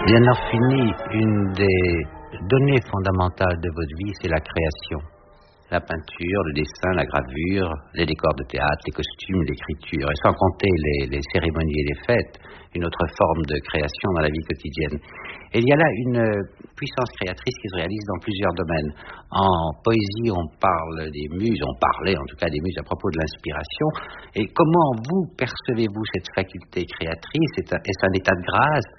Bien Orfini, une des données fondamentales de votre vie, c'est la création. La peinture, le dessin, la gravure, les décors de théâtre, les costumes, l'écriture, et sans compter les cérémonies et les fêtes, une autre forme de création dans la vie quotidienne. Et il y a là une puissance créatrice qui se réalise dans plusieurs domaines. En poésie, on parle des muses, on parlait en tout cas des muses à propos de l'inspiration. Et comment vous percevez-vous cette faculté créatrice? Est-ce un état de grâce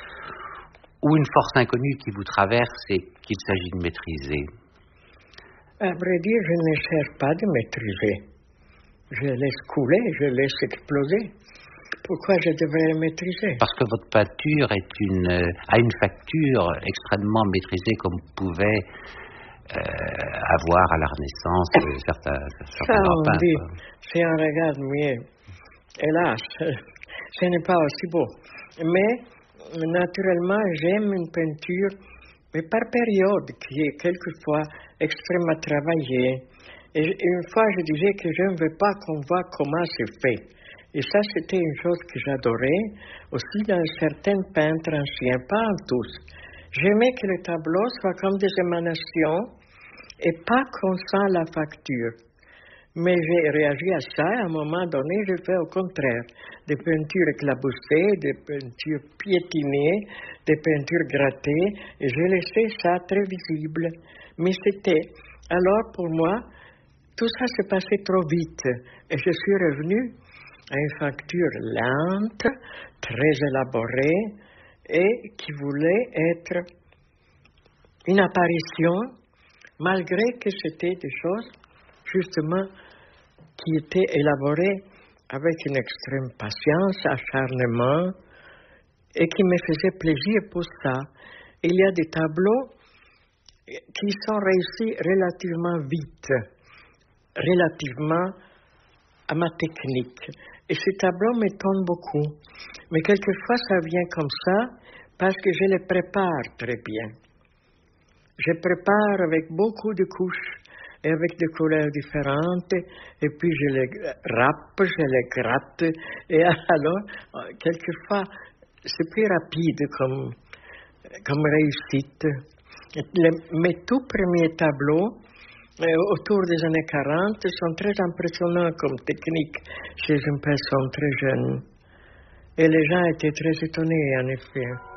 ou une force inconnue qui vous traverse et qu'il s'agit de maîtriser? À vrai dire, je ne cherche pas de maîtriser. Je laisse couler, je laisse exploser. Pourquoi je devrais maîtriser? Parce que votre peinture a une facture extrêmement maîtrisée, comme pouvait avoir à la Renaissance certains grands peintres. Si on regarde mieux, hélas, ce n'est pas aussi beau. Mais naturellement, j'aime une peinture, mais par période, qui est quelquefois extrêmement travaillée. Et une fois, je disais que je ne veux pas qu'on voit comment c'est fait. Et ça, c'était une chose que j'adorais, aussi dans certains peintres anciens, pas en tous. J'aimais que le tableau soit comme des émanations et pas qu'on sent la facture. Mais j'ai réagi à ça, à un moment donné, je fais au contraire. Des peintures éclaboussées, des peintures piétinées, des peintures grattées, et j'ai laissé ça très visible. Mais c'était, alors pour moi, tout ça s'est passé trop vite, et je suis revenu à une facture lente, très élaborée, et qui voulait être une apparition, malgré que c'était des choses, justement, qui étaient élaborées avec une extrême patience, acharnement, et qui me faisaient plaisir pour ça. Il y a des tableaux qui sont réussis relativement vite, relativement à ma technique. Et ces tableaux m'étonnent beaucoup. Mais quelquefois, ça vient comme ça parce que je les prépare très bien. Je prépare avec beaucoup de couches et avec des couleurs différentes, et puis je les râpe, je les gratte, et alors, quelquefois, c'est plus rapide comme réussite. Mes tout premiers tableaux, autour des années 40, sont très impressionnants comme technique chez une personne très jeune. Et les gens étaient très étonnés, en effet.